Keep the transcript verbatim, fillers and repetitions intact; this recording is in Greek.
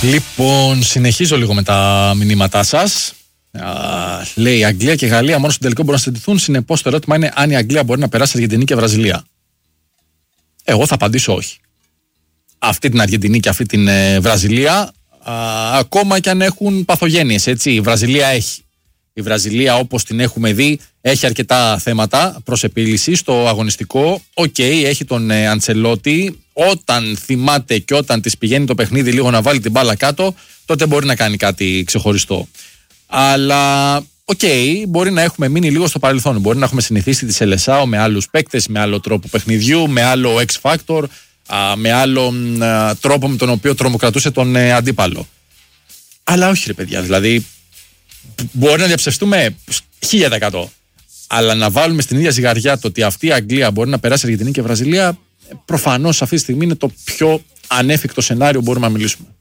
Λοιπόν, συνεχίζω λίγο με τα μηνύματά σας. Λέει η Αγγλία και η Γαλλία μόνο στο τελικό μπορούν να συντηθούν. Συνεπώς το ερώτημα είναι αν η Αγγλία μπορεί να περάσει Αργεντινή και Βραζιλία. Εγώ θα απαντήσω όχι. Αυτή την Αργεντινή και αυτή την ε, Βραζιλία, α, ακόμα και αν έχουν παθογένειες, έτσι. Η Βραζιλία έχει. Η Βραζιλία, όπως την έχουμε δει, έχει αρκετά θέματα προς επίλυση στο αγωνιστικό. Οκ, okay, έχει τον ε, Αντσελότη. Όταν θυμάται και όταν της πηγαίνει το παιχνίδι λίγο να βάλει την μπάλα κάτω, τότε μπορεί να κάνει κάτι ξεχωριστό. Αλλά, οκ, okay, μπορεί να έχουμε μείνει λίγο στο παρελθόν. Μπορεί να έχουμε συνηθίσει τη Σελεσάο με άλλους παίκτες, με άλλο τρόπο παιχνιδιού, με άλλο X-Factor, με άλλο α, τρόπο με τον οποίο τρομοκρατούσε τον ε, αντίπαλο. Αλλά όχι, ρε παιδιά, δηλαδή μπορεί να διαψευστούμε χίλια τοις εκατό. Αλλά να βάλουμε στην ίδια ζυγαριά το ότι αυτή η Αγγλία μπορεί να περάσει Αργεντινή και Βραζιλία, προφανώς αυτή τη στιγμή είναι το πιο ανέφικτο σενάριο που μπορούμε να μιλήσουμε.